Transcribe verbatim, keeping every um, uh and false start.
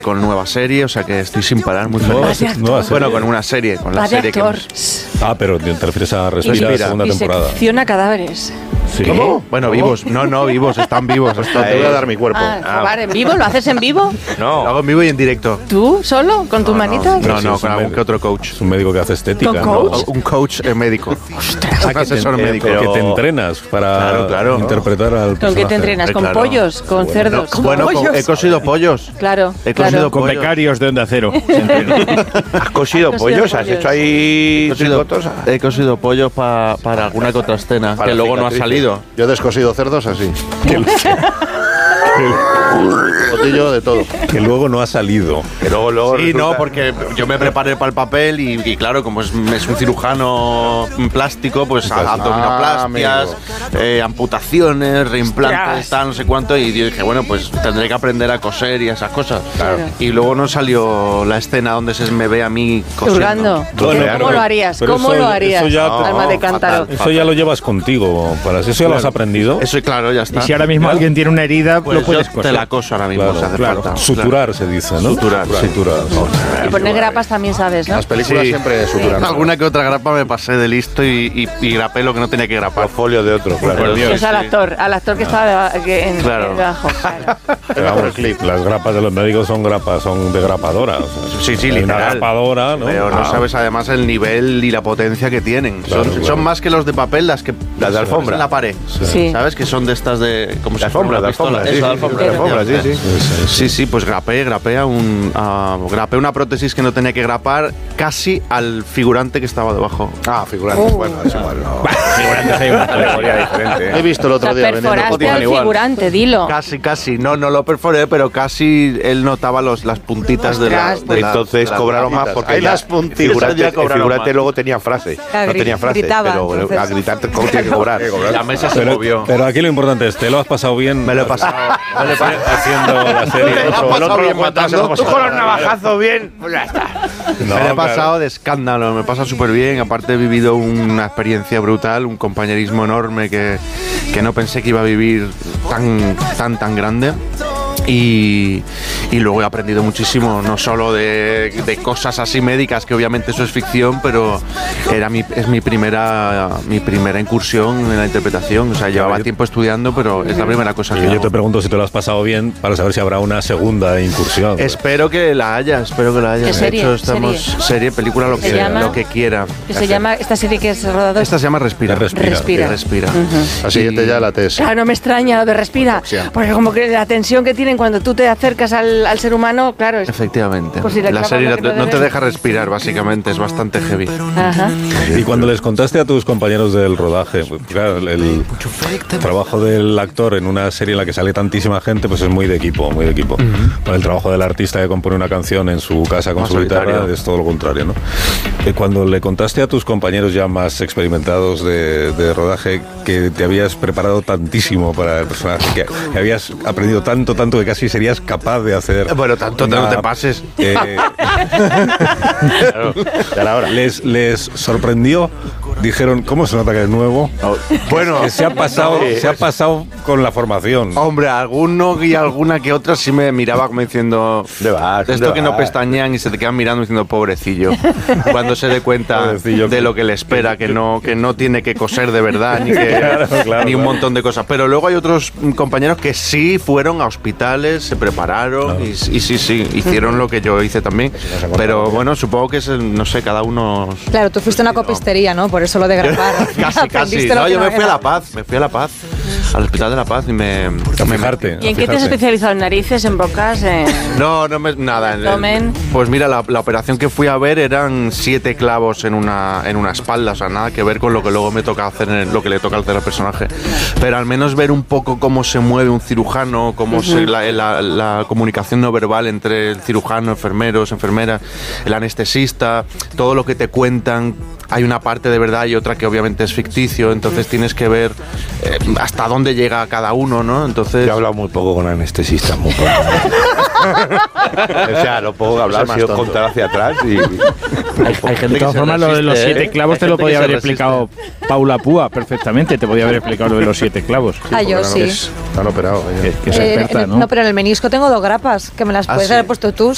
con nueva serie, o sea que estoy sin parar, muy feliz. Nueva serie. Bueno, con una serie, con la Va de serie actor. que... Ah, pero te refieres a Respira, Respira. segunda Y temporada. secciona cadáveres. Sí. ¿Cómo? Bueno, vivos. No, no, vivos, están vivos. Hasta Te voy a dar mi cuerpo. Ah, Ah, joder, ¿en vivo? ¿Lo haces en vivo? Lo no. hago en vivo y en directo. ¿Tú solo? ¿Con tus manitas? No, Sí, no, es con un algún médico. que otro coach. Es un médico que hace estética. ¿Con ¿no? coach? Un coach eh, médico. Ah, Un que te, asesor eh, médico. porque Pero- te entrenas para Claro, claro. interpretar al ¿Con qué personaje. te entrenas? Eh, ¿Con claro. pollos? ¿Con No, cerdos? ¿Con bueno, co- pollos? he cosido pollos. Claro, He claro. cosido Con pollos. becarios de Onda Cero. ¿Has cosido Has cosido pollos? ¿Has pollos. hecho ahí He cosido, tricotos? he cosido pollos pa- para alguna que otra escena, Para que luego no ha cicatrices. salido. Yo he descosido cerdos así. Botillo de todo. Que luego no ha salido. Que luego, luego Sí, resulta- no, porque yo me preparé para el papel y, y claro, como es, es un cirujano plástico, pues Ah, abdominoplastias, eh, amputaciones, reimplantes, Ostras. tal, no sé cuánto. Y yo dije, bueno, pues tendré que aprender a coser y esas cosas. Claro. Y luego no salió la escena donde se me ve a mí cosiendo. Hurgando. Bueno, ¿Cómo pero- lo harías? pero ¿Cómo eso- lo harías? eso ya- Alma de cántaro. fatal. Eso ya lo llevas contigo, para eso ya lo has aprendido. Eso, claro, ya está. Y si ahora mismo alguien tiene una herida, Pues lo puedes yo coser. te la coso ahora mismo, Claro, si hace claro. falta. Suturar se dice, ¿no? Suturar, sí. Suturar. Y poner grapas también sabes, ¿no? Las películas Sí. siempre suturan. Alguna que otra grapa me pasé de listo y, y, y grapé lo que no tenía que grapar. folio de otro, claro. Por Dios. Pues al sí. actor, al actor que estaba deba- que en, Claro. en debajo. Claro. Pero vamos, las grapas de los médicos son grapas, son de grapadora. o sea, Sí, sí, hay una literal. grapadora, ¿no? Pero no Ah. sabes además el nivel y la potencia que tienen. Claro, son, claro. son más que los de papel, las que Las de alfombra. en la pared. Sí. ¿Sabes? Que son de estas de como De alfombra, de alfombra, sí, Eso, sí, de alfombra. de alfombra, sí, sí. Sí, sí, pues grapé, grapé a un a- grapé una prótesis que no tenía que grapar casi al figurante que estaba debajo. Ah, figurantes. Bueno, es igual. No. Figurantes hay una Categoría diferente. ¿eh? He visto el O otro sea, día vendiendo perforaste cotizan al igual. figurante, dilo. Casi, casi, no, no lo perforé, pero casi él notaba los, las puntitas de la, Ostras. de la- Entonces de las cobraron más grapitas. porque Ahí ya las puntitas figurante, ya el cobraron figurante más. luego tenía frase. Ah, No gri- tenía frase, gritaba, pero entonces. a gritar cómo tiene que cobrar. La mesa se Pero, movió. pero aquí lo importante es, ¿te lo has pasado bien? Me lo he pasado. Me lo he pasado. Haciendo la serie. El otro, el otro lo cuenta, se lo Tú pasa. con los navajazos bien, pues ya está. No, me lo he claro. pasado de escándalo, me pasa súper bien. Aparte he vivido una experiencia brutal, un compañerismo enorme que, que no pensé que iba a vivir tan, tan, tan grande. Y, y luego he aprendido muchísimo, no solo de, de cosas así médicas, que obviamente eso es ficción, pero era mi, es mi primera, mi primera incursión en la interpretación. O sea, llevaba yo- tiempo estudiando, pero es la primera cosa que Y yo hago. te pregunto si te lo has pasado bien para saber si habrá una segunda incursión. Espero que la haya, espero que la haya. ¿Qué serie? De hecho, estamos ¿Serie? serie, película, lo ¿Se que, llama? lo que quiera. Que se llama, esta serie que es rodado. Esta se llama Respira. Respira. Respira. Respira. Ujú. La siguiente ya la T S. Claro, no me extraña lo de respira. Sí. Porque como que la tensión que tienen cuando tú te acercas al, al ser humano, claro. Es, Efectivamente. Pues si le la clavas serie lo no que te, no no te debes. deja respirar, básicamente, es bastante heavy. Ajá. Y cuando les contaste a tus compañeros del rodaje, pues, claro, el, el trabajo del actor en una serie en la que sale tantísima gente, pues es muy de equipo, muy de equipo. Para el trabajo del artista que compone una canción en su casa con Más su guitarra solitario. es todo lo contrario, ¿no? Eh, Cuando le contaste a tus compañeros ya más experimentados de, de rodaje que te habías preparado tantísimo para el personaje, que, que habías aprendido tanto, tanto que casi serías capaz de hacer... Bueno, tanto una- no te pases. eh, Ya la hora. les, les sorprendió, dijeron, ¿cómo se nota que es nuevo? Bueno, Que se ha pasado, no, se ha pasado con la formación. hombre, alguno y alguna que otra sí me miraba como diciendo ¿Dónde vas? de esto ¿Dónde que no vas? pestañean y se te quedan mirando diciendo pobrecillo, cuando se dé cuenta Pobrecillo, de que- lo que le espera, que no, que no tiene que coser de verdad ni, que, Claro, claro, ni un claro. montón de cosas. Pero luego hay otros mm, compañeros que sí fueron a hospitales, se prepararon y, y sí, sí, hicieron lo que yo hice también. Pero bueno, supongo que es, el, no sé, cada uno... Claro, tú fuiste a una copistería, ¿no? Por eso lo de grapar. casi, casi. Aprendiste lo No, que yo me no fui a era. La Paz, me fui a La Paz, al Hospital de La Paz y me... A me- fijarte. ¿Y en a qué te has fijarse. especializado? ¿En narices, en bocas? En... No, no me, nada. en el- Abdomen. Pues mira, la, la operación que fui a ver eran siete clavos en una, en una espalda, o sea, nada que ver con lo que luego me toca hacer, en el- lo que le toca hacer al personaje. Pero al menos ver un poco cómo se mueve un cirujano, cómo se, la, la- la comunicación no verbal entre el cirujano, enfermeros, enfermeras, el anestesista, todo lo que te cuentan. Hay una parte de verdad y otra que obviamente es ficticio, entonces tienes que ver eh, hasta dónde llega cada uno, ¿no? Entonces... Yo he hablado muy poco con anestesistas, muy poco. O sea, lo poco que hablar, Más ha sido tonto. contar hacia atrás y... Hay, hay gente de todas se formas, lo de los resiste, siete ¿eh? clavos Hay te lo gente podía que se haber resiste. explicado Paula Púa perfectamente. Te podía haber explicado lo de los siete clavos. Ah, yo sí. Están operados. Que, que es Eh, experta, en el- ¿no? no, pero en el menisco tengo dos grapas, que me las Ah, puedes sí. haber puesto tú.